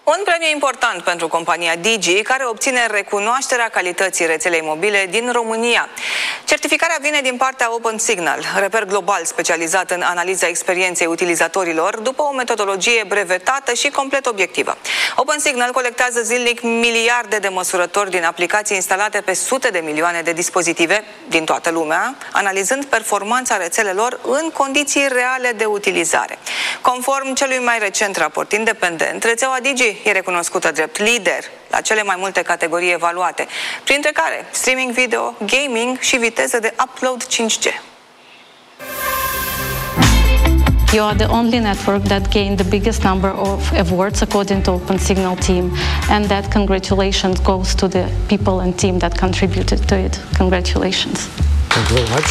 Un premiu important pentru compania Digi, care obține recunoașterea calității rețelei mobile din România. Certificarea vine din partea OpenSignal, reper global specializat în analiza experienței utilizatorilor, după o metodologie brevetată și complet obiectivă. OpenSignal colectează zilnic miliarde de măsurători din aplicații instalate pe sute de milioane de dispozitive din toată lumea, analizând performanța rețelelor în condiții reale de utilizare. Conform celui mai recent raport independent, rețeaua Digi e recunoscută drept lider la cele mai multe categorii evaluate, printre care streaming video, gaming și viteză de upload 5G. You are the only network that gained the biggest number of awards according to OpenSignal team, and that congratulations goes to the people and team that contributed to it. Congratulations. Thank you very much.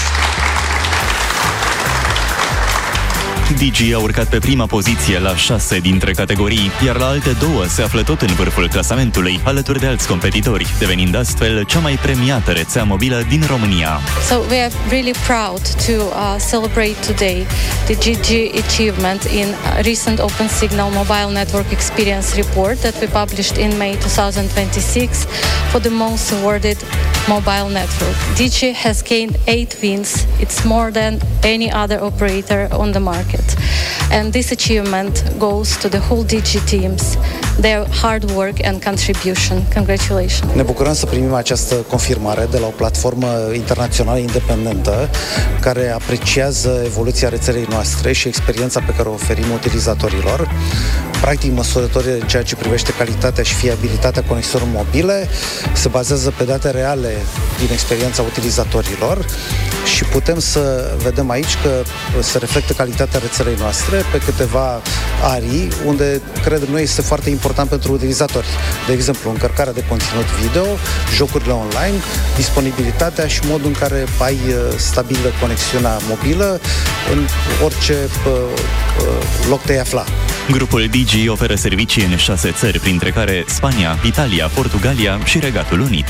Digi a urcat pe prima poziție la 6 dintre categorii, iar la alte 2 se află tot în vârful clasamentului, alături de alți competitori, devenind astfel cea mai premiată rețea mobilă din România. So we are really proud to celebrate today the Digi achievement in recent OpenSignal Mobile Network Experience Report that we published in May 2026 for the most awarded mobile network. Digi has gained 8 wins. It's more than any other operator on the market. And this achievement goes to the whole Digi teams, their hard work and contribution. Congratulations. Ne bucurăm să primim această confirmare de la o platformă internațională independentă care apreciază evoluția rețelei noastre și experiența pe care o oferim utilizatorilor. Practic, măsurătorile în ceea ce privește calitatea și fiabilitatea conexiunilor mobile se bazează pe date reale din experiența utilizatorilor și putem să vedem aici că se reflectă calitatea rețelei noastre pe câteva arii unde, credem noi, este foarte important pentru utilizatori. De exemplu, încărcarea de conținut video, jocurile online, disponibilitatea și modul în care ai stabilă conexiunea mobilă în orice loc te afla. Grupul Digi oferă servicii în 6 țări, printre care Spania, Italia, Portugalia și Regatul Unit.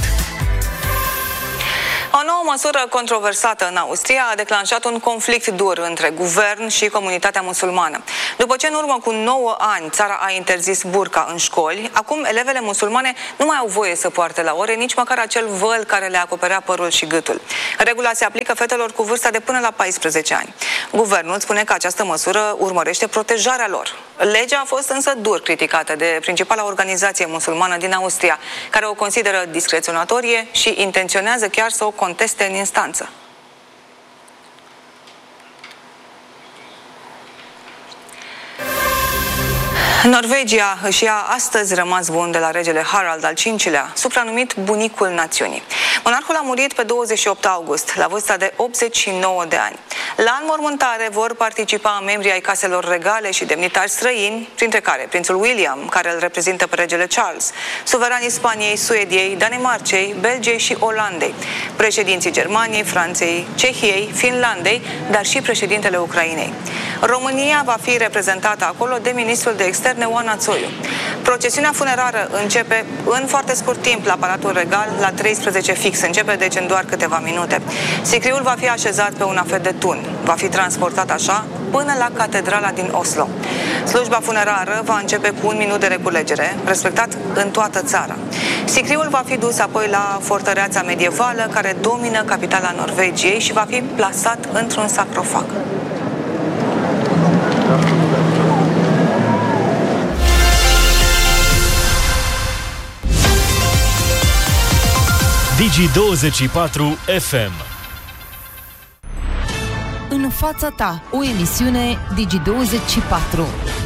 O nouă măsură controversată în Austria a declanșat un conflict dur între guvern și comunitatea musulmană. După ce în urmă cu 9 ani țara a interzis burca în școli, acum elevele musulmane nu mai au voie să poarte la ore nici măcar acel văl care le acoperea părul și gâtul. Regula se aplică fetelor cu vârsta de până la 14 ani. Guvernul spune că această măsură urmărește protejarea lor. Legea a fost însă dur criticată de principala organizație musulmană din Austria, care o consideră discreționatorie și intenționează chiar să o conteste în instanță. Norvegia își ia astăzi rămas bun de la regele Harald al V-lea, supranumit bunicul națiunii. Monarhul a murit pe 28 august, la vârsta de 89 de ani. La înmormântare vor participa membrii ai caselor regale și demnitari străini, printre care prințul William, care îl reprezintă pe regele Charles, suveranii Spaniei, Suediei, Danemarcei, Belgiei și Olandei, președinții Germaniei, Franței, Cehiei, Finlandei, dar și președintele Ucrainei. România va fi reprezentată acolo de ministrul de externe Oana Țoiu. Procesiunea funerară începe în foarte scurt timp la Palatul Regal, la 13 fix. Începe deci în doar câteva minute. Sicriul va fi așezat pe un afet de tun. Va fi transportat așa până la catedrala din Oslo. Slujba funerară va începe cu 1 minut de reculegere, respectat în toată țara. Sicriul va fi dus apoi la fortăreața medievală care domină capitala Norvegiei și va fi plasat într-un sarcofag. Digi24 FM. În fața ta, o emisiune Digi24.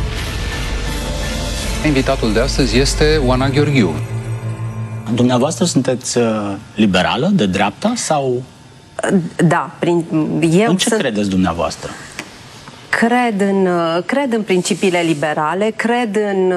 Invitatul de astăzi este Oana Gheorghiu. Dumneavoastră sunteți liberală, de dreapta sau... Da, în ce credeți dumneavoastră? Cred în principiile liberale, cred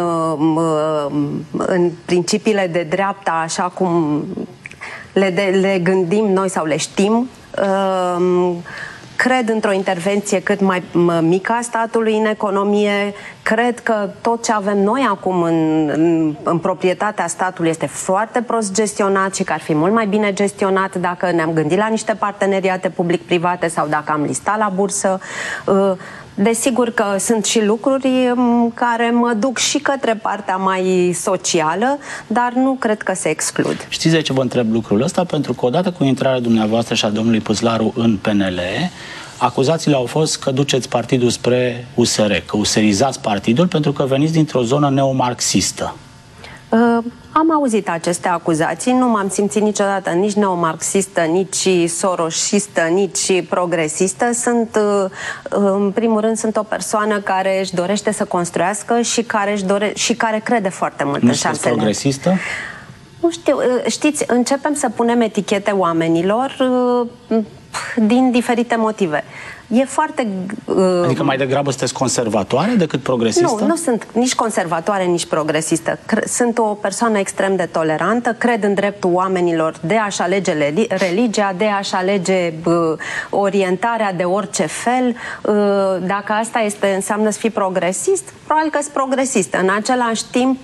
în principiile de dreapta așa cum le gândim noi sau le știm. Cred într-o intervenție cât mai mică a statului în economie, Cred că tot ce avem noi acum în proprietatea statului este foarte prost gestionat și că ar fi mult mai bine gestionat dacă ne-am gândit la niște parteneriate public-private sau dacă am listat la bursă. Desigur că sunt și lucruri care mă duc și către partea mai socială, dar nu cred că se exclud. Știți de ce vă întreb lucrul ăsta? Pentru că odată cu intrarea dumneavoastră și a domnului Păslaru în PNL, acuzațiile au fost că duceți partidul spre USR, că userizați partidul pentru că veniți dintr-o zonă neomarxistă. Am auzit aceste acuzații, nu m-am simțit niciodată nici neomarxistă, nici sorosistă, nici progresistă. Sunt, în primul rând, sunt o persoană care își dorește să construiască și care crede foarte mult în șansele. Nu progresistă? Nu știu, știți, începem să punem etichete oamenilor din diferite motive. E foarte... Adică mai degrabă sunteți conservatoare decât progresistă? Nu sunt nici conservatoare, nici progresistă. Sunt o persoană extrem de tolerantă, cred în dreptul oamenilor de a-și alege religia, de a-și alege orientarea de orice fel. Dacă asta înseamnă să fii progresist, probabil că sunt progresistă. În același timp,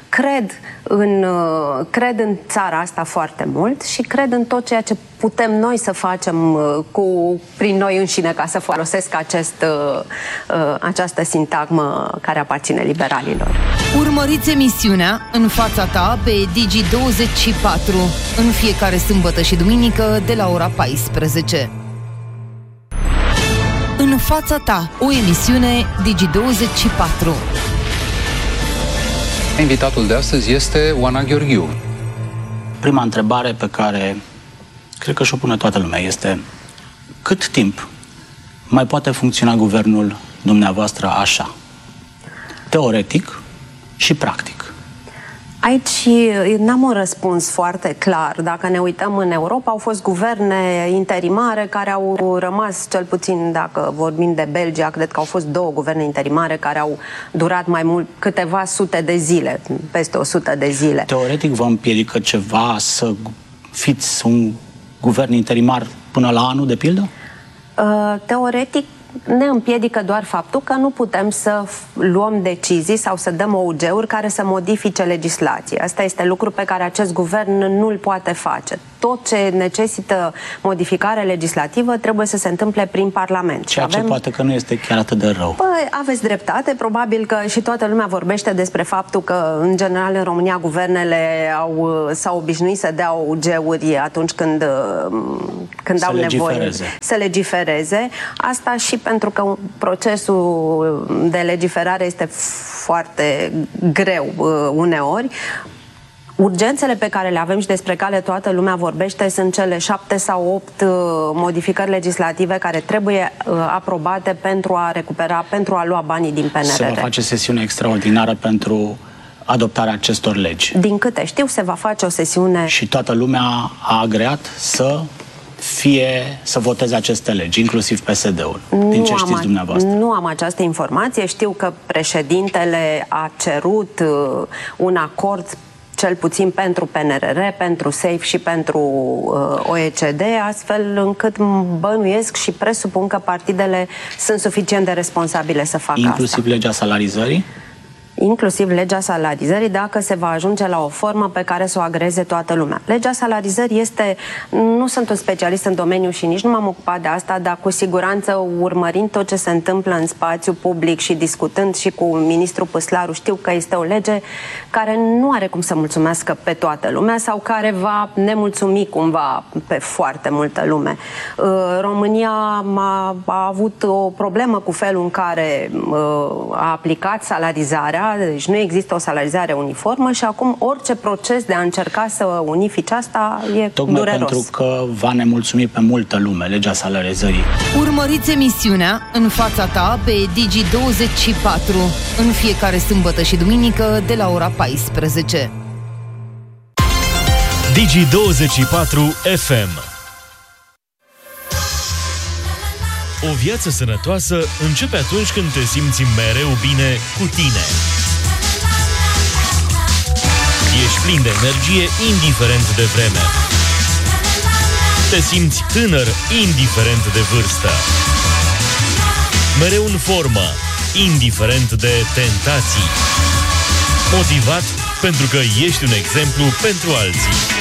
cred în țara asta foarte mult și cred în tot ceea ce putem noi să facem prin noi înșine, ca să folosesc această sintagmă care aparține liberalilor. Urmăriți emisiunea În fața ta pe Digi24 în fiecare sâmbătă și duminică de la ora 14. În fața ta, o emisiune Digi24. Invitatul de astăzi este Oana Gheorghiu. Prima întrebare pe care cred că și-o pune toată lumea este: cât timp mai poate funcționa guvernul dumneavoastră așa? Teoretic și practic. Aici n-am un răspuns foarte clar. Dacă ne uităm în Europa, au fost guverne interimare care au rămas, cel puțin dacă vorbim de Belgia, cred că au fost 2 guverne interimare care au durat mai mult, câteva sute de zile, peste 100 de zile. Teoretic vă împiedică ceva să fiți un guvern interimar până la anul, de pildă? Teoretic ne împiedică doar faptul că nu putem să luăm decizii sau să dăm OUG-uri care să modifice legislația. Asta este lucru pe care acest guvern nu îl poate face. Tot ce necesită modificare legislativă trebuie să se întâmple prin Parlament. Ceea ce poate că nu este chiar atât de rău. Păi, aveți dreptate. Probabil că și toată lumea vorbește despre faptul că, în general, în România, guvernele s-au obișnuit să dea OUG-uri atunci când au nevoie să legifereze. Asta și pentru că procesul de legiferare este foarte greu uneori. Urgențele pe care le avem și despre care toată lumea vorbește sunt cele 7 sau 8 modificări legislative care trebuie aprobate pentru a recupera, pentru a lua banii din PNRR. Se va face sesiune extraordinară pentru adoptarea acestor legi. Din câte știu, se va face o sesiune... Și toată lumea a agreat să voteze aceste legi, inclusiv PSD-ul, din ce știți dumneavoastră. Nu am această informație. Știu că președintele a cerut un acord cel puțin pentru PNRR, pentru SAFE și pentru OECD, astfel încât bănuiesc și presupun că partidele sunt suficient de responsabile să facă inclusiv legea salarizării? Inclusiv legea salarizării, dacă se va ajunge la o formă pe care să o agreze toată lumea. Legea salarizării este... Nu sunt un specialist în domeniu și nici nu m-am ocupat de asta, dar cu siguranță, urmărind tot ce se întâmplă în spațiu public și discutând și cu ministrul Păslaru, știu că este o lege care nu are cum să mulțumească pe toată lumea sau care va nemulțumi cumva pe foarte multă lume. România a avut o problemă cu felul în care a aplicat salarizarea. Deci nu există o salarizare uniformă și acum orice proces de a încerca să unifice asta e tocmai dureros. Pentru că va nemulțumi pe multă lume legea salarizării. Urmăriți emisiunea În fața ta pe Digi24 în fiecare sâmbătă și duminică de la ora 14. Digi24 FM. O viață sănătoasă începe atunci când te simți mereu bine cu tine. Ești plin de energie, indiferent de vreme. Te simți tânăr, indiferent de vârstă. Mereu în formă, indiferent de tentații. Motivat pentru că ești un exemplu pentru alții.